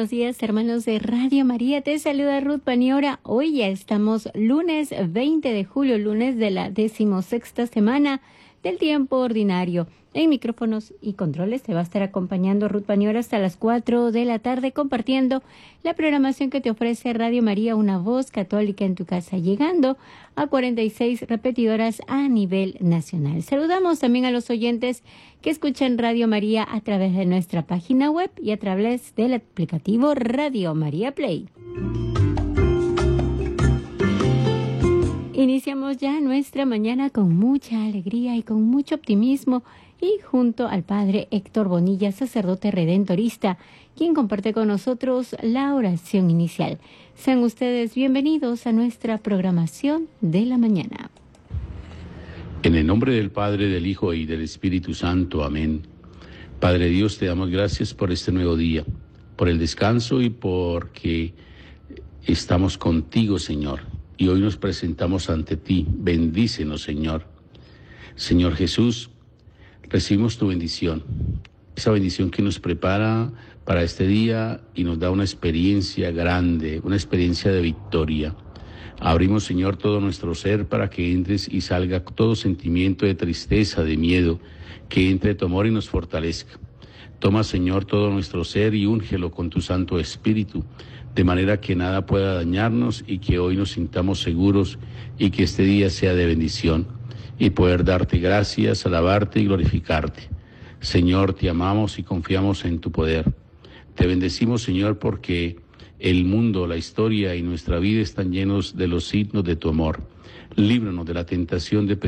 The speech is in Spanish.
buenos días, hermanos de Radio María. Te saluda Ruth Paniora. Hoy ya estamos lunes 20 de julio, lunes de la 16ª semana del tiempo ordinario. En micrófonos y controles te va a estar acompañando Ruth Paniora hasta las 4 de la tarde, compartiendo la programación que te ofrece Radio María, una voz católica en tu casa, llegando a 46 repetidoras a nivel nacional. Saludamos también a los oyentes que escuchan Radio María a través de nuestra página web y a través del aplicativo Radio María Play. Iniciamos ya nuestra mañana con mucha alegría y con mucho optimismo y junto al Padre Héctor Bonilla, sacerdote redentorista, quien comparte con nosotros la oración inicial. Sean ustedes bienvenidos a nuestra programación de la mañana. En el nombre del Padre, del Hijo y del Espíritu Santo. Amén. Padre Dios, te damos gracias por este nuevo día, por el descanso y porque estamos contigo, Señor. Y hoy nos presentamos ante ti. Bendícenos, Señor. Señor Jesús, recibimos tu bendición. Esa bendición que nos prepara para este día y nos da una experiencia grande, una experiencia de victoria. Abrimos, Señor, todo nuestro ser para que entres y salga todo sentimiento de tristeza, de miedo, que entre tu amor y nos fortalezca. Toma, Señor, todo nuestro ser y úngelo con tu Santo Espíritu, de manera que nada pueda dañarnos y que hoy nos sintamos seguros y que este día sea de bendición y poder darte gracias, alabarte y glorificarte. Señor, te amamos y confiamos en tu poder. Te bendecimos, Señor, porque el mundo, la historia y nuestra vida están llenos de los signos de tu amor. Líbranos de la tentación de